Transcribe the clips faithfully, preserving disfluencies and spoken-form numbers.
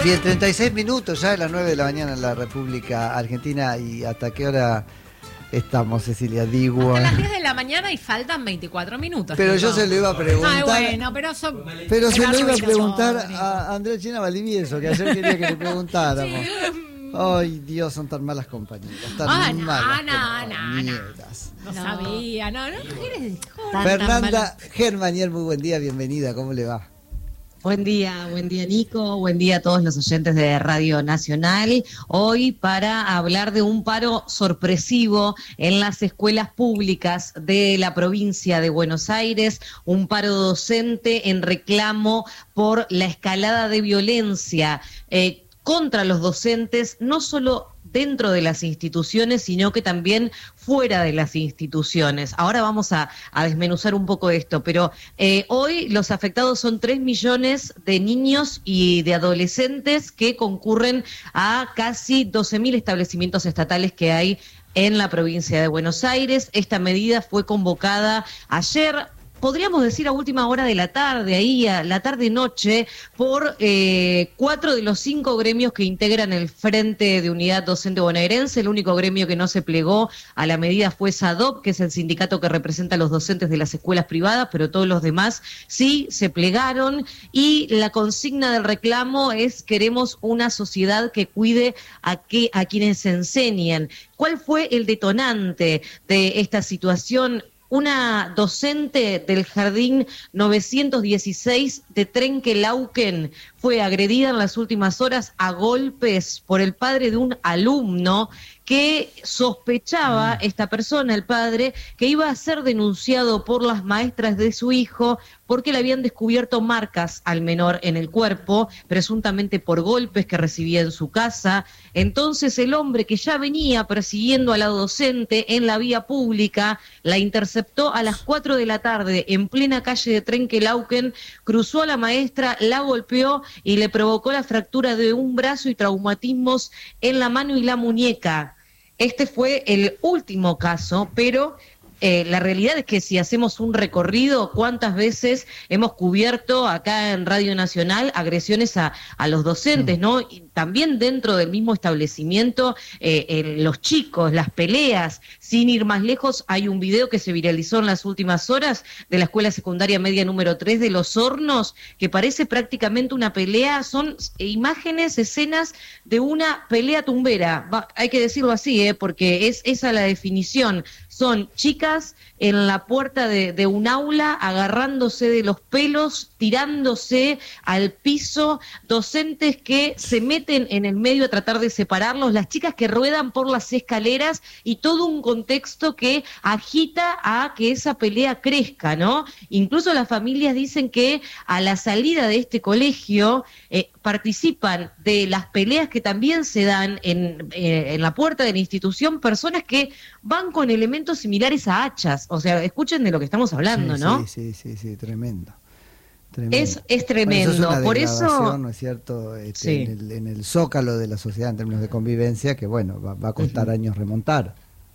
Bien, treinta y seis minutos ya de las nueve de la mañana en la República Argentina. ¿Y hasta qué hora estamos, Cecilia? Digo, hasta las diez de la mañana y faltan veinticuatro minutos. Pero yo se lo iba a preguntar. Ay, bueno, pero son... Pero se lo iba a preguntar a Andrea China Valdivieso, que ayer quería que le preguntáramos. Sí. Ay, Dios, son tan malas compañeras, tan ah, malas no, compañeras. No, no, no sabía, no, no, eres tan, Fernanda tan Germanier, muy buen día, bienvenida, ¿cómo le va? Buen día, buen día Nico, buen día a todos los oyentes de Radio Nacional. Hoy para hablar de un paro sorpresivo en las escuelas públicas de la provincia de Buenos Aires, un paro docente en reclamo por la escalada de violencia eh, contra los docentes, no solo dentro de las instituciones, sino que también fuera de las instituciones. Ahora vamos a, a desmenuzar un poco esto, pero eh, hoy los afectados son tres millones de niños y de adolescentes que concurren a casi doce mil establecimientos estatales que hay en la provincia de Buenos Aires. Esta medida fue convocada ayer, podríamos decir a última hora de la tarde, ahí a la tarde-noche, por eh, cuatro de los cinco gremios que integran el Frente de Unidad Docente Bonaerense. El único gremio que no se plegó a la medida fue SADOP, que es el sindicato que representa a los docentes de las escuelas privadas, pero todos los demás sí se plegaron. Y la consigna del reclamo es: queremos una sociedad que cuide a, que, a quienes enseñan. ¿Cuál fue el detonante de esta situación? Una docente del jardín novecientos dieciséis de Trenquelauquen fue agredida en las últimas horas a golpes por el padre de un alumno que sospechaba, esta persona, el padre, que iba a ser denunciado por las maestras de su hijo porque le habían descubierto marcas al menor en el cuerpo, presuntamente por golpes que recibía en su casa. Entonces el hombre, que ya venía persiguiendo a la docente en la vía pública, la interceptó a las cuatro de la tarde en plena calle de Trenquelauquen, cruzó a la maestra, la golpeó y le provocó la fractura de un brazo y traumatismos en la mano y la muñeca. Este fue el último caso, pero eh, la realidad es que si hacemos un recorrido, ¿cuántas veces hemos cubierto acá en Radio Nacional agresiones a, a los docentes, ¿no? Y también dentro del mismo establecimiento, eh, eh, los chicos, las peleas. Sin ir más lejos, hay un video que se viralizó en las últimas horas de la Escuela Secundaria Media número tres de Los Hornos, que parece prácticamente una pelea. Son imágenes, escenas de una pelea tumbera. Va, hay que decirlo así, ¿eh? Porque es esa la definición. Son chicas en la puerta de, de un aula agarrándose de los pelos, tirándose al piso, docentes que se meten en el medio a tratar de separarlos, las chicas que ruedan por las escaleras y todo un contexto que agita a que esa pelea crezca, ¿no? Incluso las familias dicen que a la salida de este colegio eh, participan de las peleas que también se dan en, eh, en la puerta de la institución personas que van con elementos similares a hachas. O sea, escuchen de lo que estamos hablando, sí, ¿no? Sí, sí, sí, sí, tremendo. Tremendo. Es, es tremendo, bueno, eso es por eso... ¿no es cierto? Este, sí. en, el, en el zócalo de la sociedad en términos de convivencia, que bueno, va, va a costar uh-huh. años remontar.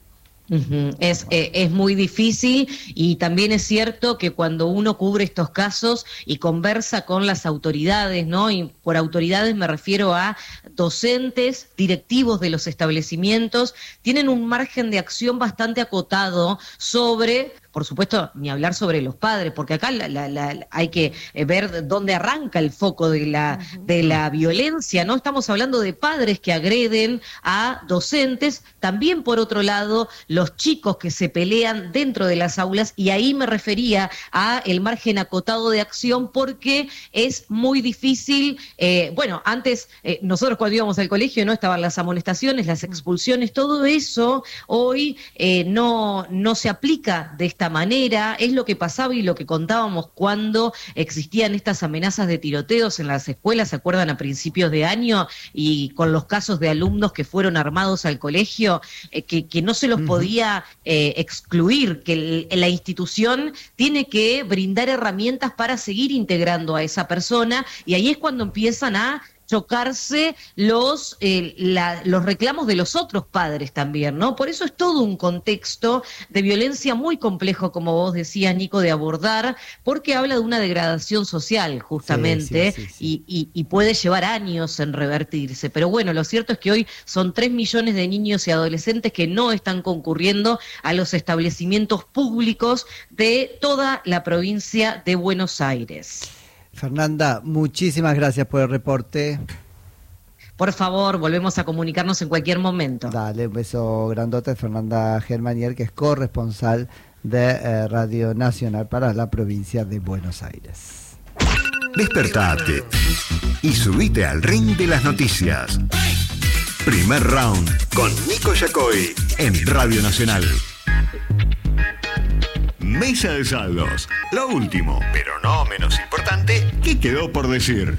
Uh-huh. Es, eh, es muy difícil, y también es cierto que cuando uno cubre estos casos y conversa con las autoridades, ¿no? Y por autoridades me refiero a docentes, directivos de los establecimientos, tienen un margen de acción bastante acotado sobre... Por supuesto, ni hablar sobre los padres, porque acá la, la, la, hay que ver dónde arranca el foco de la, uh-huh. de la violencia, ¿no? Estamos hablando de padres que agreden a docentes, también por otro lado, los chicos que se pelean dentro de las aulas, y ahí me refería a el margen acotado de acción, porque es muy difícil, eh, bueno, antes eh, nosotros cuando íbamos al colegio, ¿no? Estaban las amonestaciones, las expulsiones, todo eso hoy eh, no, no se aplica de esta manera. Es lo que pasaba y lo que contábamos cuando existían estas amenazas de tiroteos en las escuelas, ¿se acuerdan? A principios de año, y con los casos de alumnos que fueron armados al colegio, eh, que, que no se los uh-huh. podía eh, excluir, que el, la institución tiene que brindar herramientas para seguir integrando a esa persona, y ahí es cuando empiezan a chocarse los, eh, la, los reclamos de los otros padres también, ¿no? Por eso es todo un contexto de violencia muy complejo, como vos decías, Nico, de abordar, porque habla de una degradación social, justamente, sí, sí, sí, sí. Y, y, y puede llevar años en revertirse. Pero bueno, lo cierto es que hoy son tres millones de niños y adolescentes que no están concurriendo a los establecimientos públicos de toda la provincia de Buenos Aires. Fernanda, muchísimas gracias por el reporte. Por favor, volvemos a comunicarnos en cualquier momento. Dale, un beso grandote, Fernanda Germanier, que es corresponsal de eh, Radio Nacional para la provincia de Buenos Aires. Despertate y subite al ring de las noticias. Primer round con Nico Yacoy en Radio Nacional. Mesa de saldos. Lo último, pero no menos importante, ¿qué quedó por decir?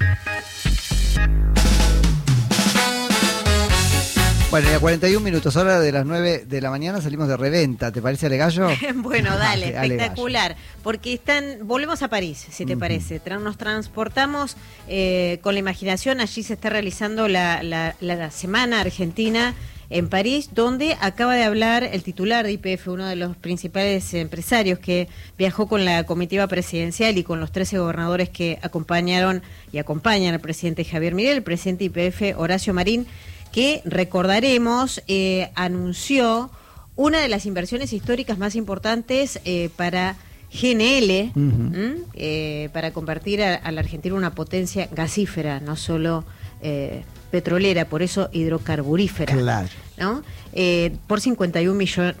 Bueno, y a cuarenta y un minutos, hora de las nueve de la mañana, salimos de reventa. ¿Te parece, Ale Gallo? Bueno, dale, Ale, espectacular. Ale porque están, volvemos a París, si te uh-huh. parece. Nos transportamos eh, con la imaginación. Allí se está realizando la, la, la Semana Argentina en París, donde acaba de hablar el titular de Y P F, uno de los principales empresarios que viajó con la comitiva presidencial y con los trece gobernadores que acompañaron y acompañan al presidente Javier Milei, el presidente de Y P F, Horacio Marín, que recordaremos, eh, anunció una de las inversiones históricas más importantes eh, para G N L, uh-huh. eh, para convertir a, a la Argentina una potencia gasífera, no solo eh, petrolera, por eso hidrocarburífera, claro. ¿no? Eh, por cincuenta y un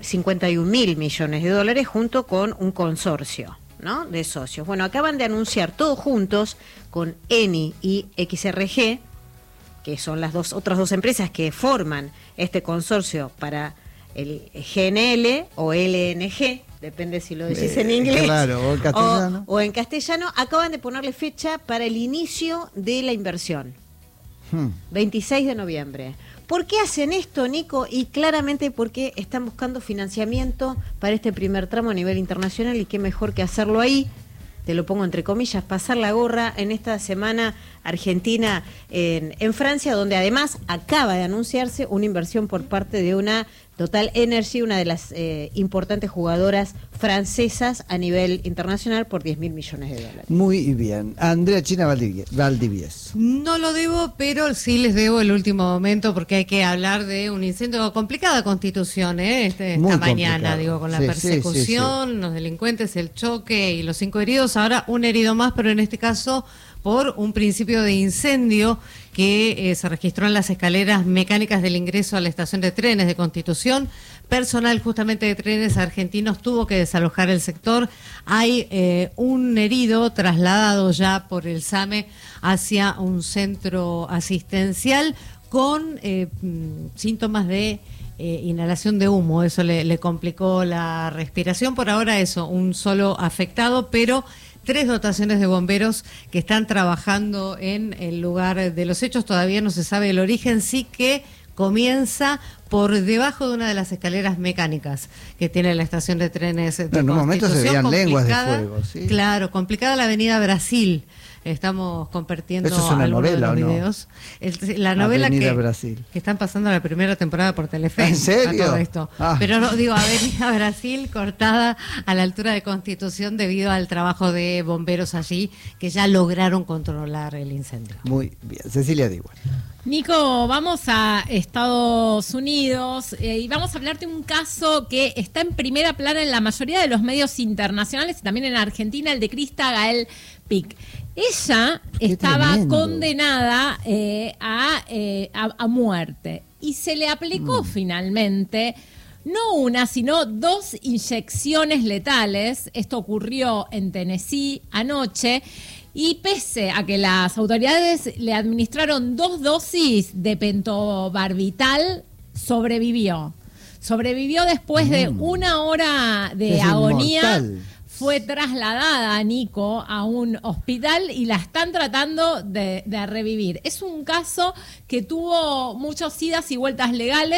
mil millones de dólares junto con un consorcio, ¿no?, de socios. Bueno, acaban de anunciar todos juntos con Eni y X R G, que son las dos otras dos empresas que forman este consorcio para el G N L o L N G, depende si lo decís eh, en inglés claro, o, en castellano. O, o en castellano, acaban de ponerle fecha para el inicio de la inversión, hmm. veintiséis de noviembre. ¿Por qué hacen esto, Nico? Y claramente porque están buscando financiamiento para este primer tramo a nivel internacional, y qué mejor que hacerlo ahí, te lo pongo entre comillas, pasar la gorra en esta semana argentina en, en Francia, donde además acaba de anunciarse una inversión por parte de una Total Energy, una de las eh, importantes jugadoras francesas a nivel internacional, por diez mil millones de dólares. Muy bien. Andrea China Valdivieso. No lo debo, pero sí les debo el último momento, porque hay que hablar de un incendio complicada Constitución, ¿eh? Este, esta mañana, complicado. digo, con la sí, persecución, sí, sí, sí. los delincuentes, el choque y los cinco heridos. Ahora un herido más, pero en este caso por un principio de incendio que eh, se registró en las escaleras mecánicas del ingreso a la estación de trenes de Constitución. Personal justamente de Trenes Argentinos tuvo que desalojar el sector. Hay eh, un herido trasladado ya por el SAME hacia un centro asistencial con eh, síntomas de eh, inhalación de humo. Eso le, le complicó la respiración. Por ahora eso, un solo afectado, pero tres dotaciones de bomberos que están trabajando en el lugar de los hechos. Todavía no se sabe el origen, sí que comienza por debajo de una de las escaleras mecánicas que tiene la estación de trenes de En un momento se veían lenguas de fuego, ¿sí? Claro, complicada la avenida Brasil. Estamos compartiendo ¿Eso es una algunos novela, de los o no? videos. El, la novela que, Brasil. que están pasando la primera temporada por Telefe. ¿En serio? A todo esto. Ah. Pero no, digo, Avenida Brasil cortada a la altura de Constitución debido al trabajo de bomberos allí, que ya lograron controlar el incendio. Muy bien. Cecilia Digual. Nico, vamos a Estados Unidos eh, y vamos a hablar de un caso que está en primera plana en la mayoría de los medios internacionales y también en Argentina, el de Krista Gael Pic. Ella Qué estaba tremendo. condenada eh, a, eh, a, a muerte y se le aplicó mm. finalmente no una, sino dos inyecciones letales. Esto ocurrió en Tennessee anoche. Y pese a que las autoridades le administraron dos dosis de pentobarbital, sobrevivió. Sobrevivió después mm. de una hora de es agonía. Inmortal. Fue trasladada, Nico, a un hospital y la están tratando de, de revivir. Es un caso que tuvo muchas idas y vueltas legales.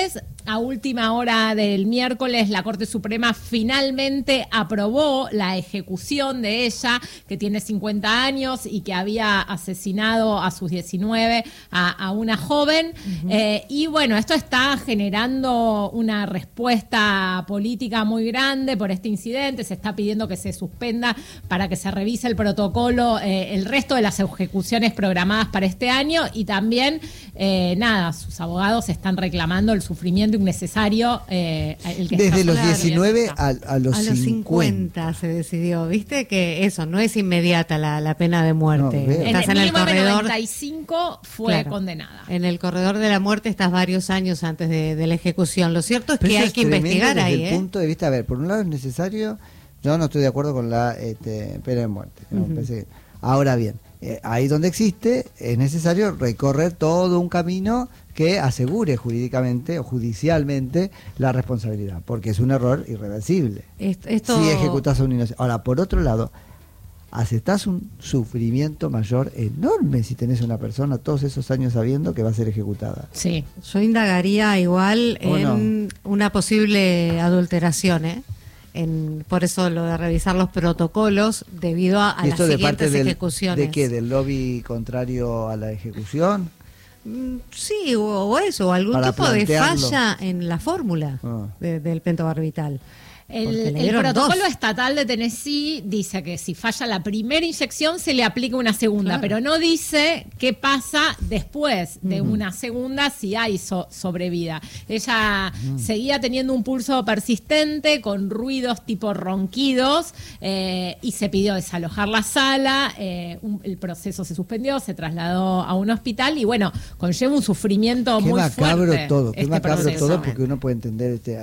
a última hora del miércoles la Corte Suprema finalmente aprobó la ejecución de ella, que tiene cincuenta años y que había asesinado a sus diecinueve a, a una joven. Uh-huh. Eh, y bueno, esto está generando una respuesta política muy grande por este incidente. Se está pidiendo que se suspenda para que se revise el protocolo, eh, el resto de las ejecuciones programadas para este año, y también, eh, nada, sus abogados están reclamando el sufrimiento innecesario. Eh, el que Desde está los diecinueve a, a los a los cincuenta se decidió, viste que eso no es inmediata la, la pena de muerte. No, estás en, en el corredor noventa y cinco fue claro, condenada. En el corredor de la muerte estás varios años antes de, de la ejecución. Lo cierto es Pero que hay es que investigar desde ahí. Desde el ¿eh? punto de vista, a ver, por un lado es necesario, yo no estoy de acuerdo con la este, pena de muerte. ¿no? Uh-huh. Pensé, ahora bien, eh, ahí donde existe es necesario recorrer todo un camino que asegure jurídicamente o judicialmente la responsabilidad, porque es un error irreversible. Esto, esto... Si ejecutas a un inocente. Ahora, por otro lado, aceptás un sufrimiento mayor enorme si tenés una persona todos esos años sabiendo que va a ser ejecutada. Sí, yo indagaría igual en no? una posible adulteración, ¿eh? En, por eso lo de revisar los protocolos debido a, a las siguientes de parte del, ejecuciones. ¿De qué? ¿Del lobby contrario a la ejecución? Sí, o, o eso, o algún Para tipo plantearlo. de falla en la fórmula ah. de, del pentobarbital. El, el protocolo dos. estatal de Tennessee dice que si falla la primera inyección se le aplica una segunda, claro. pero no dice qué pasa después de uh-huh. una segunda si hay so, sobrevida. Ella uh-huh. seguía teniendo un pulso persistente con ruidos tipo ronquidos eh, y se pidió desalojar la sala, eh, un, el proceso se suspendió, se trasladó a un hospital y bueno, conlleva un sufrimiento qué muy macabro fuerte. Todo, qué este macabro proceso. todo, porque uno puede entender este,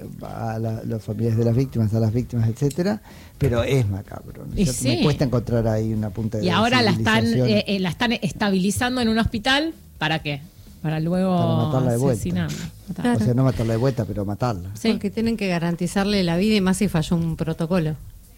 a la, los familiares de las víctimas, a las víctimas, etcétera, pero es macabro. ¿no? Sí. Me cuesta encontrar ahí una punta de y ahora la están eh, eh, la están estabilizando en un hospital. ¿Para qué? Para luego para matarla de vuelta. Claro. O sea, no matarla de vuelta, pero matarla. Sí, porque tienen que garantizarle la vida y más si falló un protocolo.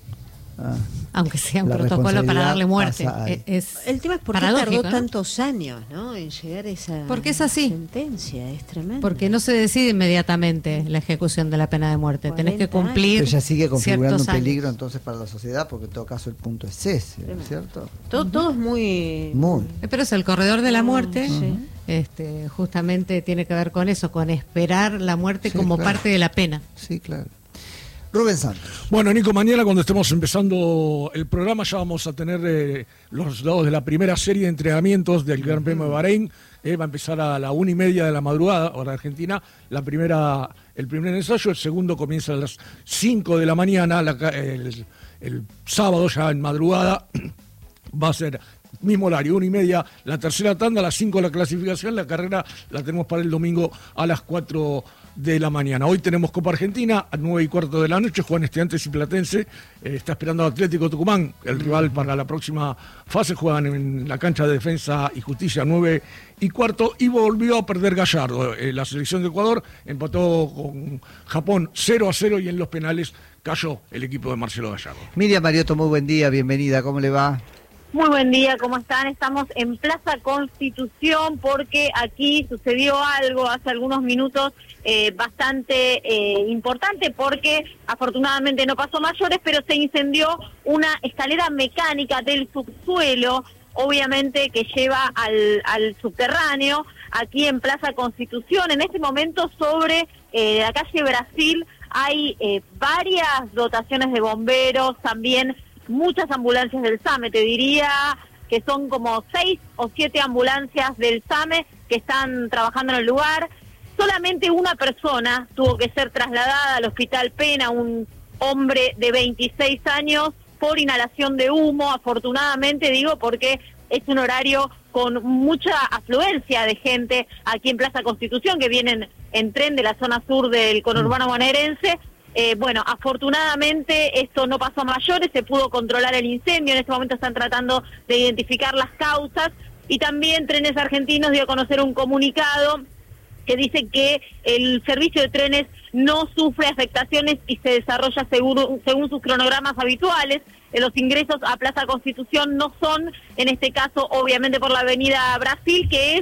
Ah, aunque sea un protocolo para darle muerte. Es el tema es por qué tardó ¿no? tantos años, ¿no? En llegar a esa porque es así. sentencia, es tremendo. Porque no se decide inmediatamente la ejecución de la pena de muerte. Tenés que cumplir. Pero ya sigue configurando un peligro años. entonces para la sociedad, porque en todo caso el punto es ese, ¿no es cierto? Todo, todo es muy. Muy. Pero es el corredor de la muerte. Sí. Este, justamente tiene que ver con eso, con esperar la muerte sí, como claro. parte de la pena. Sí, claro. Rubén Santos. Bueno, Nico, mañana cuando estemos empezando el programa ya vamos a tener eh, los dados de la primera serie de entrenamientos del Gran Premio de Bahrein. Eh, va a empezar a la una y media de la madrugada, hora argentina. La primera, el primer ensayo, el segundo comienza a las cinco de la mañana, la, el, el sábado ya en madrugada. Va a ser mismo horario, una y media la tercera tanda, a las cinco la clasificación. La carrera la tenemos para el domingo a las cuatro de la mañana. Hoy tenemos Copa Argentina a nueve y cuarto de la noche. Juegan Estudiantes y Platense. Eh, está esperando a Atlético Tucumán, el rival para la próxima fase. Juegan en la cancha de Defensa y Justicia a nueve y cuarto. Y volvió a perder Gallardo. Eh, la selección de Ecuador empató con Japón cero a cero y en los penales cayó el equipo de Marcelo Gallardo. Miriam Mariotto, muy buen día, bienvenida. ¿Cómo le va? Muy buen día, ¿cómo están? Estamos en Plaza Constitución porque aquí sucedió algo hace algunos minutos eh, bastante eh, importante porque afortunadamente no pasó mayores, pero se incendió una escalera mecánica del subsuelo, obviamente que lleva al, al subterráneo, aquí en Plaza Constitución. En este momento sobre eh, la calle Brasil hay eh, varias dotaciones de bomberos, también muchas ambulancias del SAME, te diría que son como seis o siete ambulancias del SAME que están trabajando en el lugar. Solamente una persona tuvo que ser trasladada al Hospital Pena, un hombre de veintiséis años, por inhalación de humo, afortunadamente digo porque es un horario con mucha afluencia de gente aquí en Plaza Constitución, que vienen en tren de la zona sur del conurbano bonaerense. Eh, bueno, afortunadamente esto no pasó a mayores, se pudo controlar el incendio, en este momento están tratando de identificar las causas y también Trenes Argentinos dio a conocer un comunicado que dice que el servicio de trenes no sufre afectaciones y se desarrolla seguro, según sus cronogramas habituales. Los ingresos a Plaza Constitución no son, en este caso, obviamente por la avenida Brasil, que es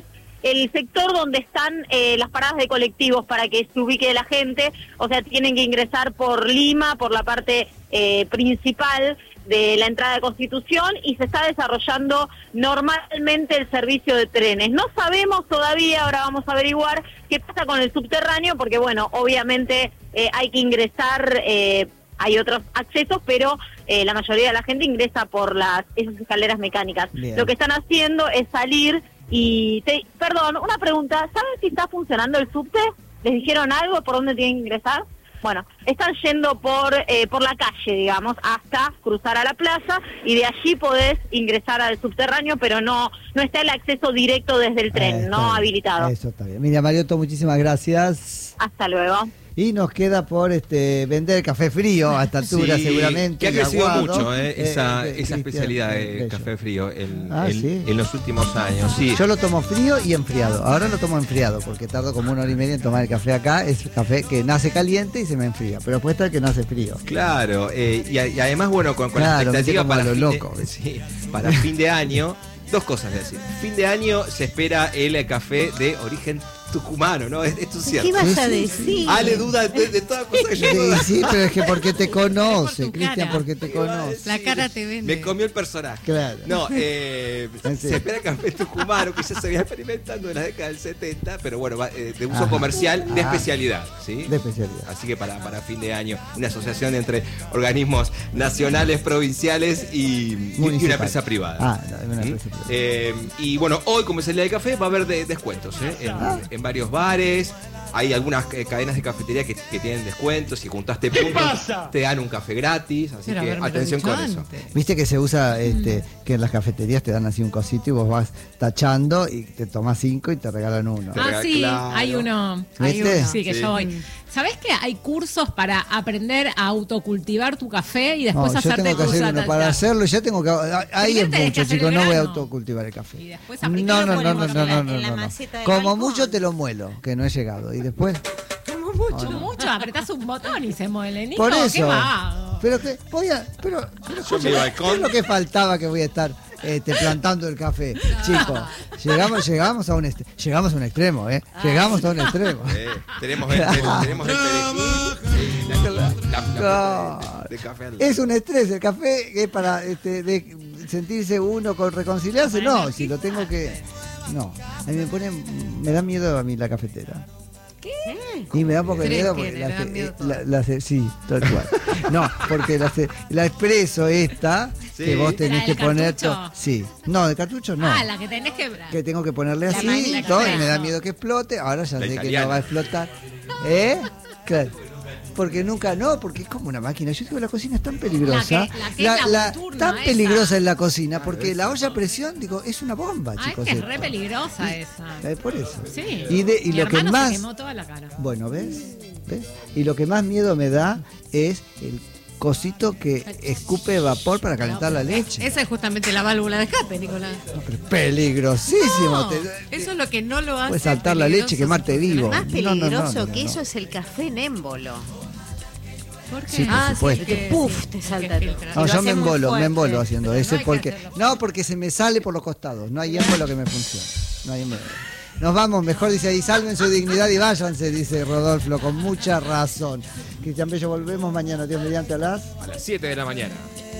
el sector donde están eh, las paradas de colectivos para que se ubique la gente, o sea, tienen que ingresar por Lima, por la parte eh, principal de la entrada de Constitución, y se está desarrollando normalmente el servicio de trenes. No sabemos todavía, ahora vamos a averiguar qué pasa con el subterráneo, porque bueno, obviamente eh, hay que ingresar, eh, hay otros accesos, pero eh, la mayoría de la gente ingresa por las esas escaleras mecánicas. Bien. Lo que están haciendo es salir y... Te, perdón, una pregunta, ¿saben si está funcionando el subte? ¿Les dijeron algo por dónde tienen que ingresar? Bueno, están yendo por eh, por la calle, digamos, hasta cruzar a la plaza, y de allí podés ingresar al subterráneo, pero no no está el acceso directo desde el tren, eh, no bien. habilitado. Eso está bien. Miriam Mariotto, muchísimas gracias. Hasta luego. Y nos queda por este vender café frío a esta altura, sí, seguramente. Que ha crecido mucho eh, esa, eh, esa especialidad de café frío en, ah, en, ¿sí? en los últimos años. Sí. Yo lo tomo frío y enfriado. Ahora lo tomo enfriado porque tardo como una hora y media en tomar el café acá. Es café que nace caliente y se me enfría, pero después está el que nace frío. Claro, eh, y, y además, bueno, con, con claro, la expectativa para, lo fin loco. De, sí, para fin de año, dos cosas decir. Fin de año se espera el café de origen tucumano, ¿no? Esto es cierto. ¿Qué vas a decir? Ale duda de, de todas las cosas que yo sí, sí, pero es que porque te conoce, Cristian, porque te conoce. La cara te vende. Me comió el personaje. Claro. No, eh, se espera café tucumano, que ya se había experimentando en la década del setenta, pero bueno, va, eh, de uso Ajá. comercial, de especialidad, ¿sí? De especialidad. Así que para, para fin de año, una asociación entre organismos nacionales, provinciales y, y una empresa privada. Ah, no, una empresa privada. Eh, y bueno, hoy, como es el día del café, va a haber de, descuentos, ¿eh? En, ah. en varios bares, hay algunas eh, cadenas de cafetería que, que tienen descuentos, si juntaste puntos te dan un café gratis, así Pero que atención con antes. eso. Viste que se usa este, que en las cafeterías te dan así un cosito y vos vas tachando y te tomas cinco y te regalan uno. Ah, sí, claro. hay uno, hay uno. Sí, que sí. yo voy. ¿Sabés que hay cursos para aprender a autocultivar tu café y después no, hacerte yo tengo que hacer uno para hacerlo, ya tengo que ahí es mucho, chicos, no voy a autocultivar el café. Y después no, no, no, no, no, no, no, en la no, maceta no. Como balcón. mucho te lo muelo, que no he llegado, y después como mucho, oh, no. mucho, apretás un botón y se muele, Nico. Por eso. ¿Qué va? Pero que voy a, pero, pero yo mi balcón. ¿qué es lo que faltaba que voy a estar Este, plantando el café? No. Chicos, llegamos, llegamos a un est- llegamos a un extremo, ¿eh? Ay. Llegamos a un extremo. Eh, tenemos el, tenemos el perejil, la, la, la, la de café al lado. Es un estrés el café, que es para este, de sentirse uno con reconciliarse. No, si lo tengo que, no. A mí me pone, me da miedo a mí la cafetera. ¿Qué? Y me da un poco de miedo porque la, la, la, la, la, sí, tal cual. No, porque la, la expreso esta, sí, que vos tenés que poner to, sí. No, de cartucho no. Ah, la que tenés que que tengo que ponerle así, la todo, y me da miedo que explote. Ahora ya la sé italiana. Que no va a explotar. ¿Eh? Claro. Porque nunca, no, porque es como una máquina. Yo digo, la cocina es tan peligrosa. La que, la que la, la, turno, tan esa. peligrosa es la cocina, porque la olla a presión, digo, es una bomba, ah, chicos. Es que esto. es re peligrosa esa. Eh, por eso. Sí. Y, de, y Mi lo que más. Se quemó toda la cara. Bueno, ¿ves? ¿ves? Y lo que más miedo me da es el cosito que escupe vapor para calentar no, la leche. Esa es justamente la válvula de escape, Nicolás. No, pero peligrosísimo. No, te, eso es lo que no lo hace. Puedes saltar la leche y quemarte vivo. Más peligroso no, no, no, no, que no. eso es el café en émbolo. ¿Por qué? Sí, por ah, supuesto. Sí, que puf, te salta. No, yo me embolo, me embolo haciendo ese no porque no, porque se me sale por los costados. No hay émbolo que me funcione. No hay émbolo. Nos vamos, mejor dice ahí, salven su dignidad y váyanse, dice Rodolfo, con mucha razón. Cristian Bello, volvemos mañana, Dios mediante, a las... A las siete de la mañana.